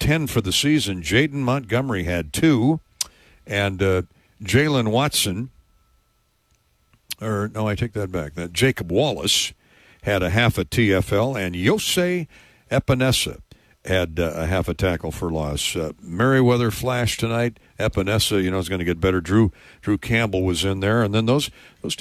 10 for the season. Jaden Montgomery had 2, and Jalen Watson, or no, I take that back. Jacob Wallace had a half a TFL, and Jose Epinesa had a half a tackle for loss. Merriweather flashed tonight. Epinesa, is going to get better. Drew Campbell was in there, and then those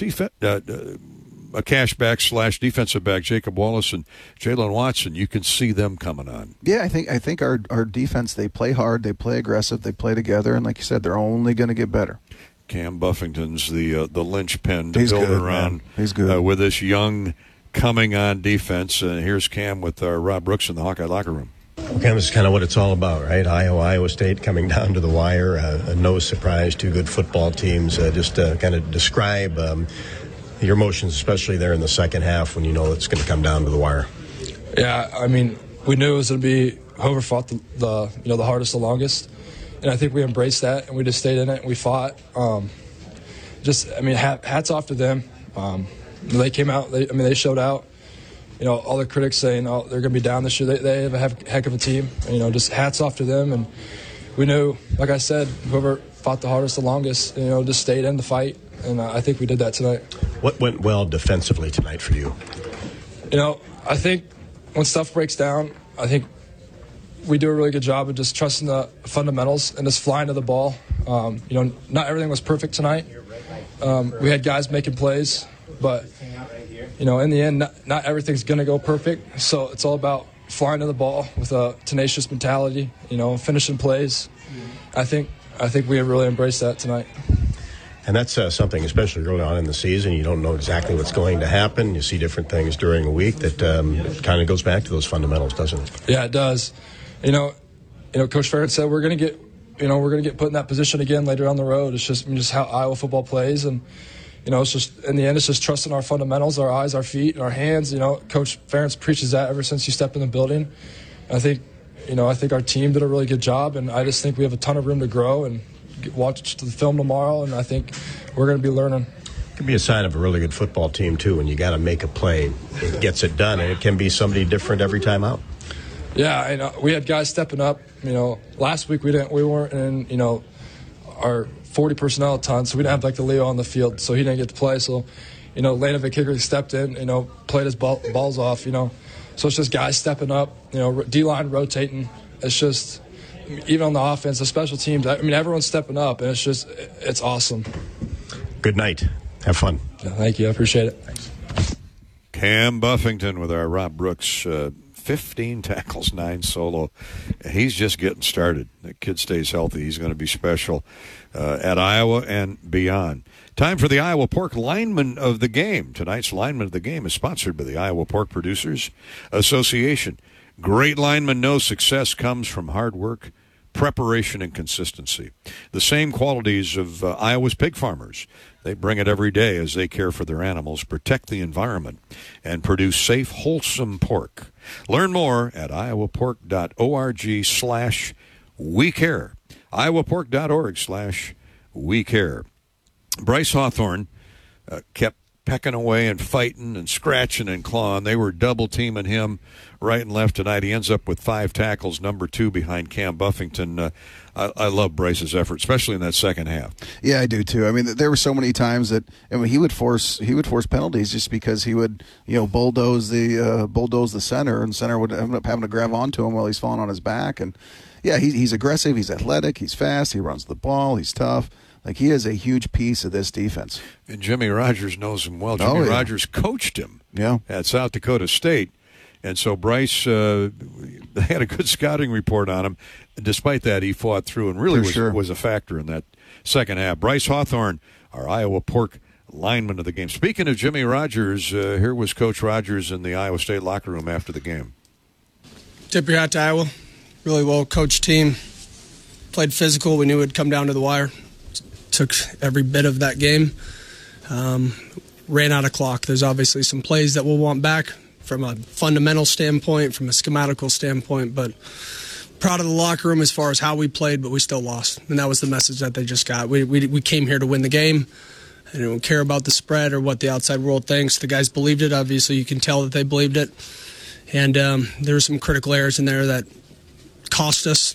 a cashback / defensive back, Jacob Wallace and Jalen Watson, you can see them coming on. Yeah, I think our defense, they play hard, they play aggressive, they play together, and like you said, they're only going to get better. Cam Buffington's the linchpin to He's build good, around. Man. He's good. With this young coming on defense. Here's Cam with Rob Brooks in the Hawkeye locker room. Okay, this is kind of what it's all about, right? Iowa State coming down to the wire. No surprise, 2 good football teams. Just kind of describe your emotions, especially there in the second half when you know it's going to come down to the wire. Yeah, I mean, we knew it was going to be whoever fought the hardest, the longest, and I think we embraced that and we just stayed in it and we fought. Hats off to them. They came out. They showed out. All the critics saying, they're going to be down this year. They have a heck of a team. Just hats off to them. And we knew, like I said, whoever fought the hardest, the longest, just stayed in the fight. And I think we did that tonight. What went well defensively tonight for you? I think when stuff breaks down, I think we do a really good job of just trusting the fundamentals and just flying to the ball. Not everything was perfect tonight. We had guys making plays, but in the end, not everything's going to go perfect. So it's all about flying to the ball with a tenacious mentality, finishing plays. I think we have really embraced that tonight. And that's something, especially early on in the season, you don't know exactly what's going to happen. You see different things during a week that kind of goes back to those fundamentals, doesn't it? Yeah, it does. Coach Ferentz said we're going to get put in that position again later down the road. It's just how Iowa football plays, and it's just in the end, it's just trusting our fundamentals, our eyes, our feet, and our hands. Coach Ferentz preaches that ever since you step in the building. I think our team did a really good job, and I just think we have a ton of room to grow and watch the film tomorrow, and I think we're going to be learning. It can be a sign of a really good football team too when you got to make a play, it gets it done, and it can be somebody different every time out. Yeah, we had guys stepping up. Last week we weren't in our 40 personnel ton, so we didn't have the Leo on the field, so he didn't get to play. So, Lane Vick stepped in, played his balls off, So it's just guys stepping up, D-line rotating. It's just, even on the offense, the special teams, everyone's stepping up, and it's awesome. Good night. Have fun. Yeah, thank you. I appreciate it. Thanks. Cam Buffington with our Rob Brooks. 15 tackles, 9 solo. He's just getting started. The kid stays healthy. He's going to be special at Iowa and beyond. Time for the Iowa Pork Lineman of the Game. Tonight's Lineman of the Game is sponsored by the Iowa Pork Producers Association. Great linemen know success comes from hard work, preparation, and consistency. The same qualities of Iowa's pig farmers. They bring it every day as they care for their animals, protect the environment, and produce safe, wholesome pork. Learn more at iowapork.org/WeCare. iowapork.org/WeCare. Bryce Hawthorne kept pecking away and fighting and scratching and clawing. They were double-teaming him right and left tonight. He ends up with 5 tackles, number 2 behind Cam Buffington. I love Bryce's effort, especially in that second half. Yeah, I do too. There were so many times that he would force penalties just because he would bulldoze the center, and center would end up having to grab onto him while he's falling on his back. And yeah, he's aggressive, he's athletic, he's fast, he runs the ball, he's tough. He is a huge piece of this defense. And Jimmy Rogers knows him well. Jimmy Rogers coached him at South Dakota State. And so Bryce, they had a good scouting report on him. Despite that, he fought through and really was a factor in that second half. Bryce Hawthorne, our Iowa Pork Lineman of the Game. Speaking of Jimmy Rogers, here was Coach Rogers in the Iowa State locker room after the game. Tip your hat to Iowa. Really well-coached team. Played physical. We knew it would come down to the wire. Took every bit of that game. Ran out of clock. There's obviously some plays that we'll want back from a fundamental standpoint, from a schematical standpoint, but proud of the locker room as far as how we played, but we still lost. And that was the message that they just got. We came here to win the game. I don't care about the spread or what the outside world thinks. The guys believed it. Obviously, you can tell that they believed it. And there were some critical errors in there that cost us.